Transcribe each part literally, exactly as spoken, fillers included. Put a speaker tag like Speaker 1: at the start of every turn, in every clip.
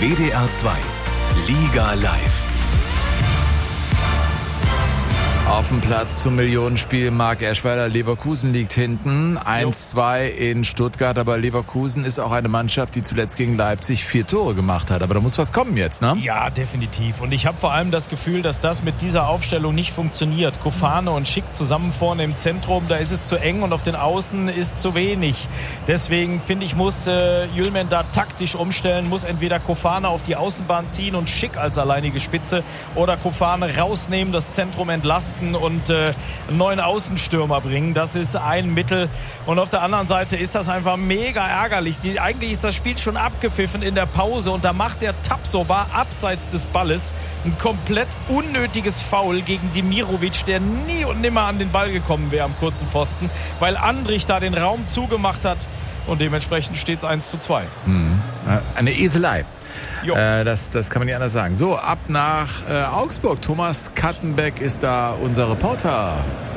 Speaker 1: W D R zwei Liga live. Auf dem Platz zum Millionenspiel Marc Eschweiler. Leverkusen liegt hinten. eins zwei in Stuttgart. Aber Leverkusen ist auch eine Mannschaft, die zuletzt gegen Leipzig vier Tore gemacht hat. Aber da muss was kommen jetzt, ne?
Speaker 2: Ja, definitiv. Und ich habe vor allem das Gefühl, dass das mit dieser Aufstellung nicht funktioniert. Kofane und Schick zusammen vorne im Zentrum. Da ist es zu eng und auf den Außen ist zu wenig. Deswegen finde ich, muss äh, Yilmaz da taktisch umstellen. Muss entweder Kofane auf die Außenbahn ziehen und Schick als alleinige Spitze oder Kofane rausnehmen, das Zentrum entlasten und äh, einen neuen Außenstürmer bringen. Das ist ein Mittel. Und auf der anderen Seite ist das einfach mega ärgerlich. Die, eigentlich ist das Spiel schon abgepfiffen in der Pause und da macht der Tapsoba abseits des Balles ein komplett unnötiges Foul gegen Demirovic, der nie und nimmer an den Ball gekommen wäre am kurzen Pfosten, weil Andrich da den Raum zugemacht hat und dementsprechend steht es eins zu zwei.
Speaker 1: Hm. Eine Eselei. Äh, das, das kann man nicht anders sagen. So, ab nach äh, Augsburg. Thomas Kattenbeck ist da unser Reporter.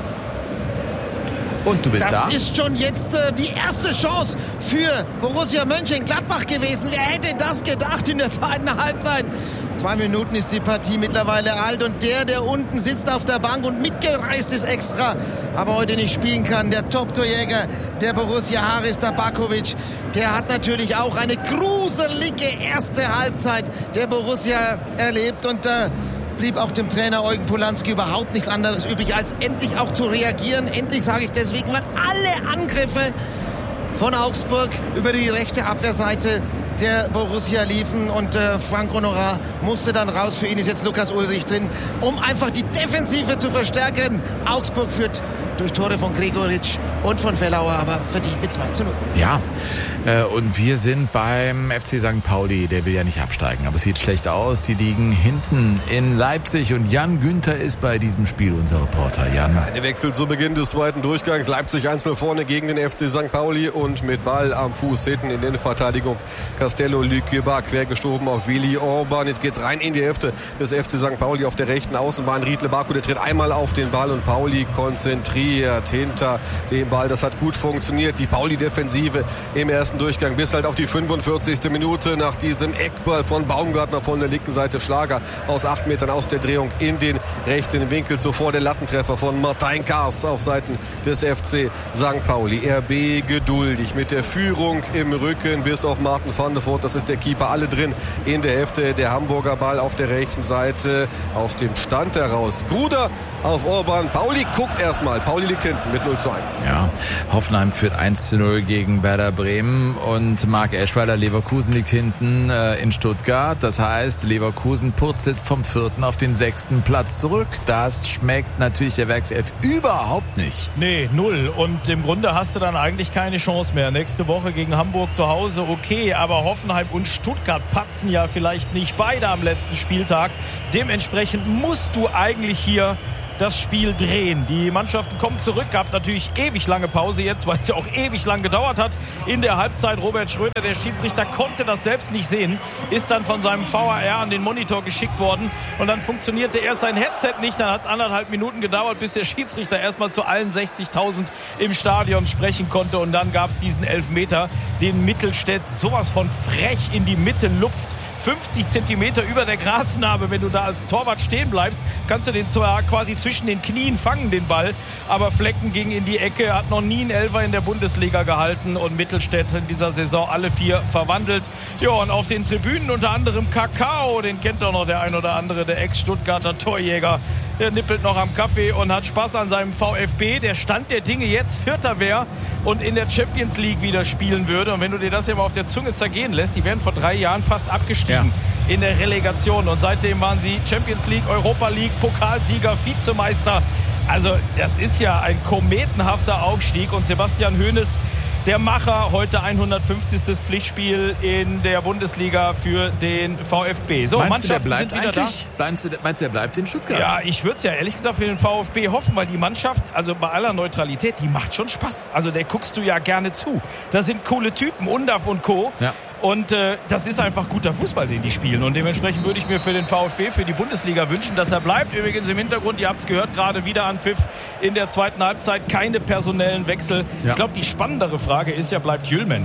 Speaker 1: Und du bist
Speaker 3: das
Speaker 1: da?
Speaker 3: Das ist schon jetzt äh, die erste Chance für Borussia Mönchengladbach gewesen. Wer hätte das gedacht in der zweiten Halbzeit? Zwei Minuten ist die Partie mittlerweile alt und der, der unten sitzt auf der Bank und mitgereist ist extra, aber heute nicht spielen kann, der Top-Torjäger der Borussia, Haris Tabakovic, der hat natürlich auch eine gruselige erste Halbzeit der Borussia erlebt und äh, blieb auch dem Trainer Eugen Polanski überhaupt nichts anderes übrig, als endlich auch zu reagieren. Endlich sage ich deswegen, weil alle Angriffe von Augsburg über die rechte Abwehrseite der Borussia liefen und äh, Frank Honorat musste dann raus. Für ihn ist jetzt Lukas Ullrich drin, um einfach die Defensive zu verstärken. Augsburg führt durch Tore von Gregoritsch und von Fellauer, aber verdient mit zwei zu null.
Speaker 1: Ja, äh, und wir sind beim F C Sankt Pauli. Der will ja nicht absteigen, aber es sieht schlecht aus. Die liegen hinten in Leipzig und Jan Günther ist bei diesem Spiel unser Reporter. Jan.
Speaker 4: Eine Wechsel zu Beginn des zweiten Durchgangs. Leipzig eins null vorne gegen den F C Sankt Pauli und mit Ball am Fuß hinten in der Verteidigung Castello Lükeba quergeschoben auf Willi Orban. Jetzt geht's rein in die Hälfte des F C Sankt Pauli auf der rechten Außenbahn. Riedle Baku, der tritt einmal auf den Ball und Pauli konzentriert hinter dem Ball. Das hat gut funktioniert. Die Pauli-Defensive im ersten Durchgang bis halt auf die fünfundvierzigste Minute nach diesem Eckball von Baumgartner von der linken Seite. Schlager aus acht Metern aus der Drehung in den rechten Winkel. Zuvor der Lattentreffer von Martin Kars auf Seiten des F C Sankt Pauli. R B geduldig mit der Führung im Rücken bis auf Martin van der Voort. Das ist der Keeper. Alle drin in der Hälfte. Der Hamburger Ball auf der rechten Seite. Aus dem Stand heraus. Gruder auf Orban. Pauli guckt erstmal. Pauli liegt hinten mit null zu eins.
Speaker 1: Ja, Hoffenheim führt eins zu null gegen Werder Bremen und Marc Eschweiler, Leverkusen liegt hinten äh, in Stuttgart. Das heißt, Leverkusen purzelt vom vierten auf den sechsten Platz zurück. Das schmeckt natürlich der Werkself überhaupt nicht.
Speaker 2: Nee, null. Und im Grunde hast du dann eigentlich keine Chance mehr. Nächste Woche gegen Hamburg zu Hause, okay, aber Hoffenheim und Stuttgart patzen ja vielleicht nicht beide am letzten Spieltag. Dementsprechend musst du eigentlich hier das Spiel drehen. Die Mannschaften kommen zurück, gab natürlich ewig lange Pause jetzt, weil es ja auch ewig lang gedauert hat. In der Halbzeit Robert Schröder, der Schiedsrichter, konnte das selbst nicht sehen, ist dann von seinem V A R an den Monitor geschickt worden und dann funktionierte erst sein Headset nicht, dann hat es anderthalb Minuten gedauert, bis der Schiedsrichter erstmal zu allen sechzigtausend im Stadion sprechen konnte und dann gab es diesen Elfmeter, den Mittelstädt sowas von frech in die Mitte lupft. fünfzig Zentimeter über der Grasnarbe, wenn du da als Torwart stehen bleibst, kannst du den zwar quasi zwischen den Knien fangen, den Ball, aber Flecken ging in die Ecke, hat noch nie einen Elfer in der Bundesliga gehalten und Mittelstädt in dieser Saison alle vier verwandelt. Ja, und auf den Tribünen unter anderem Kakao, den kennt doch noch der ein oder andere, der Ex-Stuttgarter Torjäger, der nippelt noch am Kaffee und hat Spaß an seinem VfB. Der Stand der Dinge jetzt Vierter wäre und in der Champions League wieder spielen würde. Und wenn du dir das ja mal auf der Zunge zergehen lässt, die wären vor drei Jahren fast abgestiegen. Ja. In der Relegation und seitdem waren sie Champions League, Europa League, Pokalsieger, Vizemeister. Also das ist ja ein kometenhafter Aufstieg und Sebastian Hoeneß, der Macher, heute hundertfünfzigste Pflichtspiel in der Bundesliga für den VfB. So,
Speaker 1: meinst
Speaker 2: Mannschaften
Speaker 1: du, der bleibt
Speaker 2: sind wieder
Speaker 1: eigentlich? Da? Meinst du, meinst du, der bleibt in Stuttgart?
Speaker 2: Ja, ich würde es ja ehrlich gesagt für den VfB hoffen, weil die Mannschaft, also bei aller Neutralität, die macht schon Spaß. Also der guckst du ja gerne zu. Das sind coole Typen, Undaf und Co. Ja. Und äh, das ist einfach guter Fußball, den die spielen. Und dementsprechend würde ich mir für den VfB, für die Bundesliga wünschen, dass er bleibt. Übrigens im Hintergrund, ihr habt es gehört, gerade wieder an Pfiff in der zweiten Halbzeit. Keine personellen Wechsel. Ja. Ich glaube, die spannendere Frage ist ja, bleibt Yilmaz?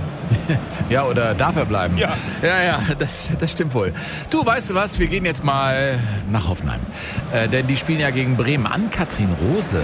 Speaker 1: Ja, oder darf er bleiben?
Speaker 2: Ja.
Speaker 1: Ja, ja, das, das stimmt wohl. Du, weißt du was, wir gehen jetzt mal nach Hoffenheim. Äh, denn die spielen ja gegen Bremen. An Katrin Rose.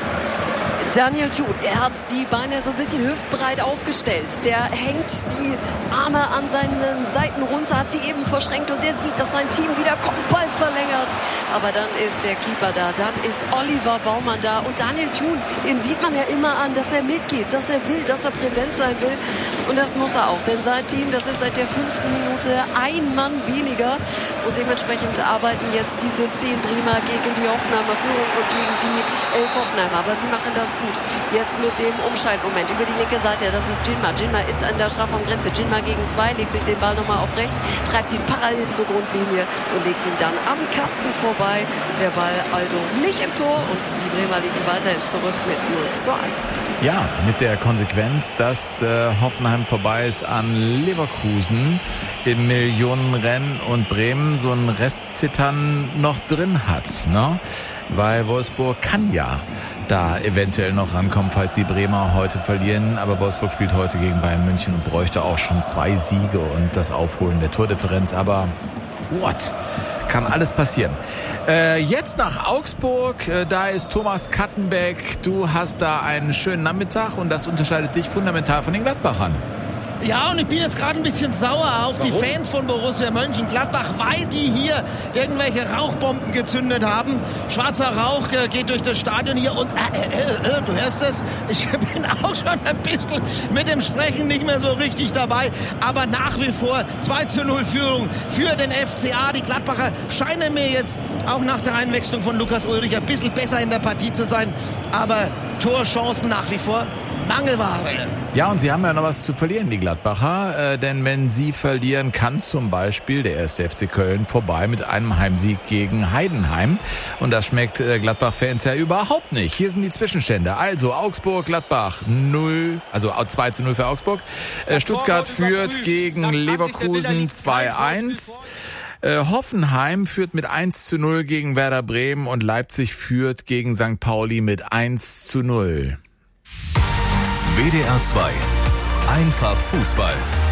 Speaker 5: Daniel Thun, der hat die Beine so ein bisschen hüftbreit aufgestellt. Der hängt die Arme an seinen Seiten runter, hat sie eben verschränkt und der sieht, dass sein Team wieder kommt, Ball verlängert. Aber dann ist der Keeper da, dann ist Oliver Baumann da und Daniel Thun, dem sieht man ja immer an, dass er mitgeht, dass er will, dass er präsent sein will. Und das muss er auch, denn sein Team, das ist seit der fünften Minute ein Mann weniger. Und dementsprechend arbeiten jetzt diese zehn Bremer gegen die Hoffenheimer Führung und gegen die elf Hoffenheimer. Aber sie machen das gut. Jetzt mit dem Umschaltmoment über die linke Seite, das ist Jinma. Jinma ist an der Strafraumgrenze. Jinma gegen zwei, legt sich den Ball nochmal auf rechts, treibt ihn parallel zur Grundlinie und legt ihn dann am Kasten vorbei. Der Ball also nicht im Tor und die Bremer liegen weiterhin zurück mit null zu eins.
Speaker 1: Ja, mit der Konsequenz, dass äh, Hoffenheim vorbei ist an Leverkusen im Millionenrennen und Bremen so ein Restzittern noch drin hat, ne? Weil Wolfsburg kann ja da eventuell noch rankommen, falls die Bremer heute verlieren. Aber Wolfsburg spielt heute gegen Bayern München und bräuchte auch schon zwei Siege und das Aufholen der Tordifferenz. Aber what? Kann alles passieren. Äh, jetzt nach Augsburg, äh, da ist Thomas Kattenbeck. Du hast da einen schönen Nachmittag und das unterscheidet dich fundamental von den Gladbachern.
Speaker 3: Ja, und ich bin jetzt gerade ein bisschen sauer auf Warum? die Fans von Borussia Mönchengladbach, weil die hier irgendwelche Rauchbomben gezündet haben. Schwarzer Rauch äh, geht durch das Stadion hier und äh, äh, äh, du hörst es, ich bin auch schon ein bisschen mit dem Sprechen nicht mehr so richtig dabei. Aber nach wie vor zwei zu null Führung für den F C A. Die Gladbacher scheinen mir jetzt auch nach der Einwechslung von Lukas Ulrich ein bisschen besser in der Partie zu sein. Aber Torchancen nach wie vor Mangelware.
Speaker 1: Ja, und sie haben ja noch was zu verlieren, die Gladbacher. Äh, denn wenn sie verlieren, kann zum Beispiel der erste F C Köln vorbei mit einem Heimsieg gegen Heidenheim. Und das schmeckt äh, Gladbach-Fans ja überhaupt nicht. Hier sind die Zwischenstände. Also Augsburg, Gladbach null, also zwei zu null für Augsburg. Äh, Stuttgart führt gegen Leverkusen zwei eins. Äh, Hoffenheim führt mit eins zu null gegen Werder Bremen und Leipzig führt gegen Sankt Pauli mit eins zu null.
Speaker 6: W D R zwei. Einfach Fußball.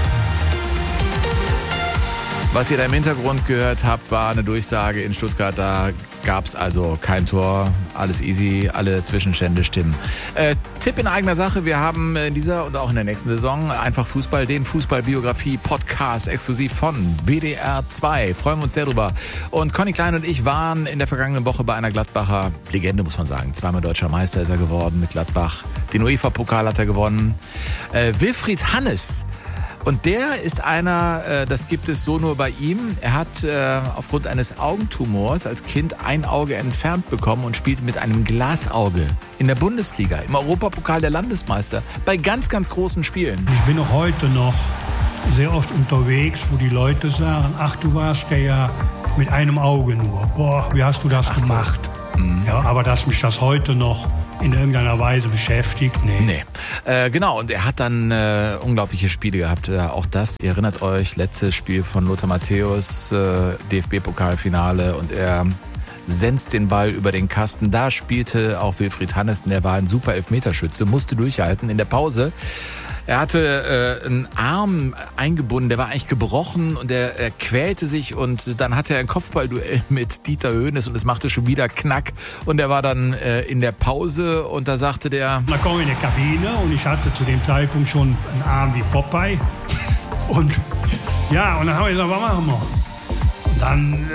Speaker 1: Was ihr da im Hintergrund gehört habt, war eine Durchsage in Stuttgart. Da gab's also kein Tor, alles easy, alle Zwischenstände stimmen. Äh, Tipp in eigener Sache, wir haben in dieser und auch in der nächsten Saison Einfach Fußball, den Fußballbiografie-Podcast exklusiv von W D R zwei. Freuen wir uns sehr drüber. Und Conny Klein und ich waren in der vergangenen Woche bei einer Gladbacher Legende, muss man sagen. Zweimal deutscher Meister ist er geworden mit Gladbach. Den UEFA-Pokal hat er gewonnen. Äh, Wilfried Hannes. Und der ist einer, äh, das gibt es so nur bei ihm. Er hat äh, aufgrund eines Augentumors als Kind ein Auge entfernt bekommen und spielt mit einem Glasauge in der Bundesliga, im Europapokal der Landesmeister, bei ganz, ganz großen Spielen.
Speaker 7: Ich bin auch heute noch sehr oft unterwegs, wo die Leute sagen, ach, du warst ja, ja mit einem Auge nur. Boah, wie hast du das ach gemacht? So. Mhm. Ja, aber dass mich das heute noch in irgendeiner Weise beschäftigt, nee.
Speaker 1: Nee, äh, genau, und er hat dann äh, unglaubliche Spiele gehabt. Äh, auch das, ihr erinnert euch, letztes Spiel von Lothar Matthäus, äh, D F B-Pokalfinale, und er senzt den Ball über den Kasten. Da spielte auch Wilfried Hannes, und der war ein super Elfmeterschütze, musste durchhalten in der Pause. Er hatte äh, einen Arm eingebunden, der war eigentlich gebrochen und er, er quälte sich, und dann hatte er ein Kopfballduell mit Dieter Hoeneß und es machte schon wieder Knack, und er war dann äh, in der Pause und da sagte der...
Speaker 7: Da kam ich in die Kabine und ich hatte zu dem Zeitpunkt schon einen Arm wie Popeye und ja, und dann habe ich gesagt, was machen wir? Und dann,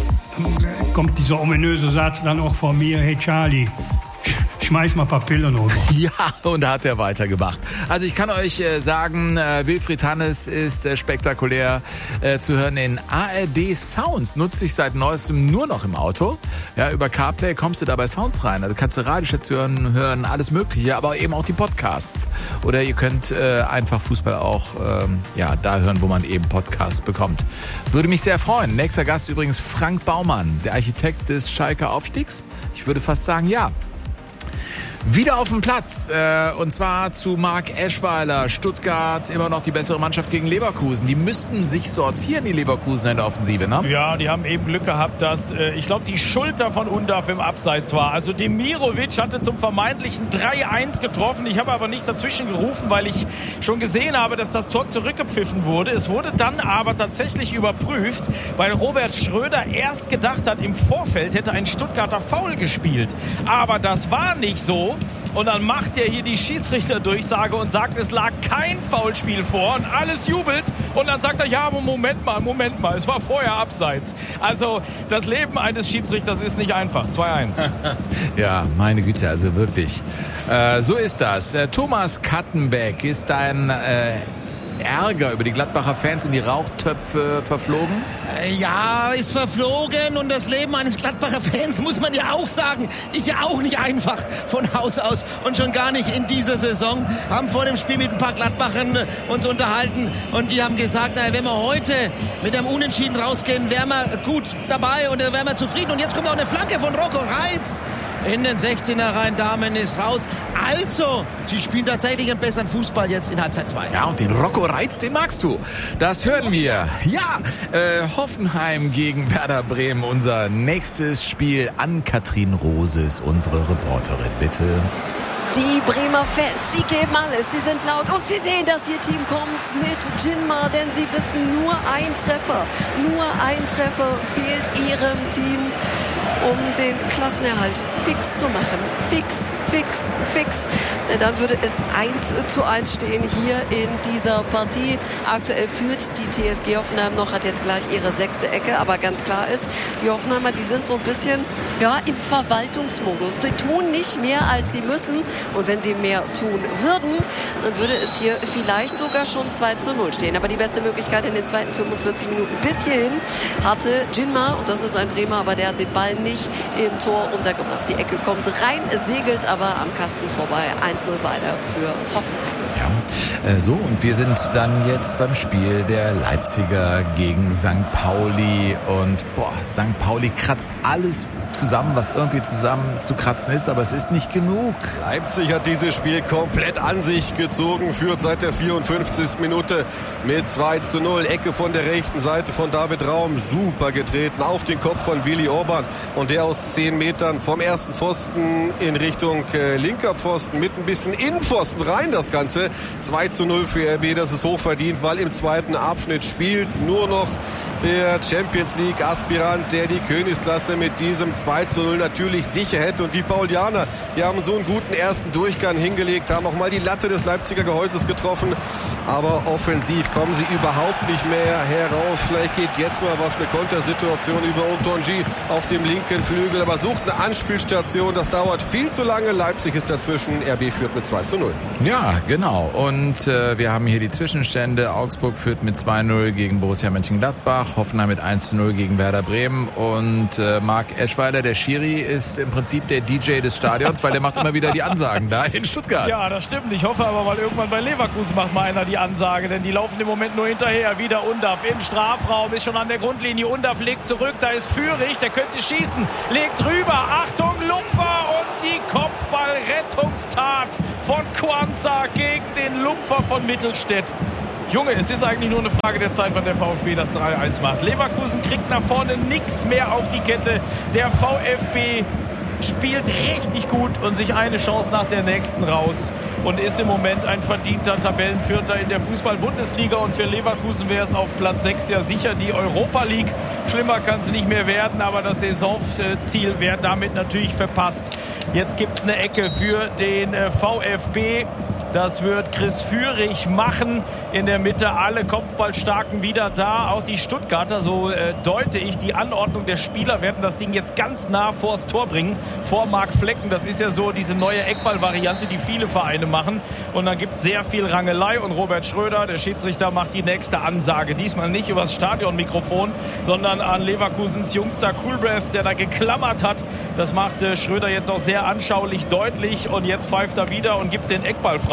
Speaker 7: äh, dann kommt dieser ominöse Satz dann auch von mir, hey Charlie, schmeiß mal ein paar Pillen rüber.
Speaker 1: Ja, und da hat er weitergemacht. Also ich kann euch äh, sagen, äh, Wilfried Hannes ist äh, spektakulär äh, zu hören in A R D Sounds. Nutze ich seit neuestem nur noch im Auto. Ja, über CarPlay kommst du da bei Sounds rein. Also kannst du Radiostationen hören, alles Mögliche, aber eben auch die Podcasts. Oder ihr könnt äh, einfach Fußball auch ähm, ja, da hören, wo man eben Podcasts bekommt. Würde mich sehr freuen. Nächster Gast übrigens Frank Baumann, der Architekt des Schalker Aufstiegs. Ich würde fast sagen, ja. Wieder auf dem Platz, äh, und zwar zu Marc Eschweiler. Stuttgart immer noch die bessere Mannschaft gegen Leverkusen. Die müssten sich sortieren, die Leverkusen in der Offensive, ne?
Speaker 2: Ja, die haben eben Glück gehabt, dass, äh, ich glaube, die Schulter von Undav im Abseits war. Also Demirovic hatte zum vermeintlichen drei eins getroffen. Ich habe aber nicht dazwischen gerufen, weil ich schon gesehen habe, dass das Tor zurückgepfiffen wurde. Es wurde dann aber tatsächlich überprüft, weil Robert Schröder erst gedacht hat, im Vorfeld hätte ein Stuttgarter Foul gespielt. Aber das war nicht so. Und dann macht er hier die Schiedsrichterdurchsage und sagt, es lag kein Foulspiel vor und alles jubelt. Und dann sagt er, ja, aber Moment mal, Moment mal, es war vorher abseits. Also das Leben eines Schiedsrichters ist nicht einfach. zwei eins.
Speaker 1: Ja, meine Güte, also wirklich. Äh, so ist das. Äh, Thomas Kattenbeck, ist dein äh, Ärger über die Gladbacher Fans und die Rauchtöpfe verflogen?
Speaker 3: Ja, ist verflogen und das Leben eines Gladbacher Fans, muss man ja auch sagen, ist ja auch nicht einfach von Haus aus und schon gar nicht in dieser Saison. Haben vor dem Spiel mit ein paar Gladbachern uns unterhalten und die haben gesagt, naja, wenn wir heute mit einem Unentschieden rausgehen, wären wir gut dabei und wären wir zufrieden. Und jetzt kommt auch eine Flanke von Rocco Reitz in den sechzehner rein, Damen ist raus. Also, sie spielen tatsächlich einen besseren Fußball jetzt in Halbzeit zwei.
Speaker 1: Ja, und den Rocco Reitz, den magst du. Das hören wir. Ja, äh, Hoffenheim gegen Werder Bremen, unser nächstes Spiel. Ann-Kathrin Rose ist unsere Reporterin, bitte.
Speaker 5: Die Bremer Fans, die geben alles, sie sind laut und sie sehen, dass ihr Team kommt mit Jinma, denn sie wissen, nur ein Treffer, nur ein Treffer fehlt ihrem Team, um den Klassenerhalt fix zu machen. Fix, fix, fix. Denn dann würde es eins zu eins stehen hier in dieser Partie. Aktuell führt die T S G Hoffenheim noch, hat jetzt gleich ihre sechste Ecke, aber ganz klar ist, die Hoffenheimer, die sind so ein bisschen ja, im Verwaltungsmodus. Die tun nicht mehr, als sie müssen. Und wenn sie mehr tun würden, dann würde es hier vielleicht sogar schon zwei zu null stehen. Aber die beste Möglichkeit in den zweiten fünfundvierzig Minuten bis hierhin hatte Jinma. Und das ist ein Bremer, aber der hat den Ball nicht im Tor untergebracht. Die Ecke kommt rein, segelt aber am Kasten vorbei. eins null weiter für Hoffenheim.
Speaker 1: Ja, äh, so, und wir sind dann jetzt beim Spiel der Leipziger gegen Sankt Pauli. Und boah, Sankt Pauli kratzt alles zusammen, was irgendwie zusammen zu kratzen ist, aber es ist nicht genug.
Speaker 4: Leipzig hat dieses Spiel komplett an sich gezogen, führt seit der vierundfünfzigsten Minute mit zwei zu null. Ecke von der rechten Seite von David Raum, super getreten auf den Kopf von Willi Orban und der aus zehn Metern vom ersten Pfosten in Richtung äh, linker Pfosten mit ein bisschen Innenpfosten rein das Ganze. zwei zu null für R B, das ist hochverdient, weil im zweiten Abschnitt spielt nur noch der Champions League Aspirant, der die Königsklasse mit diesem zwei zu null natürlich sicher hätte. Und die Paulianer, die haben so einen guten ersten Durchgang hingelegt, haben auch mal die Latte des Leipziger Gehäuses getroffen. Aber offensiv kommen sie überhaupt nicht mehr heraus. Vielleicht geht jetzt mal was, eine Kontersituation über Otonji auf dem linken Flügel. Aber sucht eine Anspielstation, das dauert viel zu lange. Leipzig ist dazwischen, R B führt mit zwei zu null.
Speaker 1: Ja, genau. Und äh, wir haben hier die Zwischenstände. Augsburg führt mit zwei null gegen Borussia Mönchengladbach. Hoffenheim mit eins zu null gegen Werder Bremen und äh, Marc Eschweiler, der Schiri, ist im Prinzip der D J des Stadions, weil der macht immer wieder die Ansagen da in Stuttgart.
Speaker 2: Ja, das stimmt. Ich hoffe aber mal irgendwann bei Leverkusen macht mal einer die Ansage, denn die laufen im Moment nur hinterher. Wieder Undav im Strafraum, ist schon an der Grundlinie. Undav legt zurück, da ist Führig, der könnte schießen, legt rüber. Achtung, Lupfer und die Kopfballrettungstat von Quanza gegen den Lupfer von Mittelstädt. Junge, es ist eigentlich nur eine Frage der Zeit, wann der VfB das drei eins macht. Leverkusen kriegt nach vorne nichts mehr auf die Kette. Der VfB spielt richtig gut und sich eine Chance nach der nächsten raus und ist im Moment ein verdienter Tabellenvierter in der Fußball-Bundesliga. Und für Leverkusen wäre es auf Platz sechs ja sicher die Europa League. Schlimmer kann es nicht mehr werden, aber das Saisonziel wäre damit natürlich verpasst. Jetzt gibt es eine Ecke für den VfB. Das wird Chris Führig machen. In der Mitte alle Kopfballstarken wieder da. Auch die Stuttgarter, so äh, deute ich, die Anordnung der Spieler werden das Ding jetzt ganz nah vors Tor bringen. Vor Marc Flecken. Das ist ja so diese neue Eckball-Variante, die viele Vereine machen. Und dann gibt es sehr viel Rangelei. Und Robert Schröder, der Schiedsrichter, macht die nächste Ansage. Diesmal nicht übers Stadionmikrofon, sondern an Leverkusens Jungster Coolbreath, der da geklammert hat. Das macht äh, Schröder jetzt auch sehr anschaulich deutlich. Und jetzt pfeift er wieder und gibt den Eckball frei.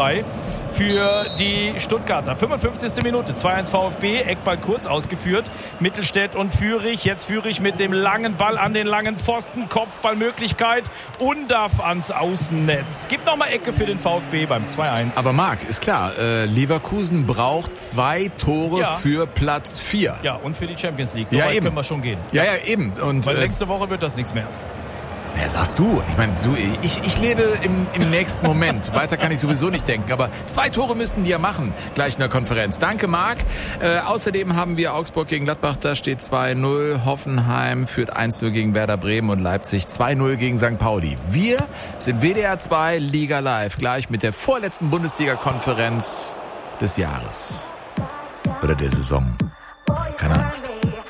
Speaker 2: zwei für die Stuttgarter. fünfundfünfzigste Minute, zwei eins VfB, Eckball kurz ausgeführt. Mittelstädt und Führig. Jetzt Führig mit dem langen Ball an den langen Pfosten. Kopfballmöglichkeit. Undav ans Außennetz. Gibt nochmal Ecke für den VfB beim zwei eins.
Speaker 1: Aber Marc, ist klar, äh, Leverkusen braucht zwei Tore
Speaker 2: ja.
Speaker 1: für Platz vier.
Speaker 2: Ja, und für die Champions League. So
Speaker 1: ja,
Speaker 2: weit
Speaker 1: eben.
Speaker 2: können wir schon gehen.
Speaker 1: Ja, ja, eben. Und,
Speaker 2: Weil
Speaker 1: äh,
Speaker 2: nächste Woche wird das nichts mehr.
Speaker 1: Ja, sagst du. Ich meine, du, ich, ich lebe im, im nächsten Moment. Weiter kann ich sowieso nicht denken. Aber zwei Tore müssten die ja machen, gleich in der Konferenz. Danke, Marc. Äh, außerdem haben wir Augsburg gegen Gladbach, da steht zwei null. Hoffenheim führt eins null gegen Werder Bremen und Leipzig zwei null gegen Sankt Pauli. Wir sind W D R zwei Liga Live, gleich mit der vorletzten Bundesliga-Konferenz des Jahres. Oder der Saison. Keine Angst.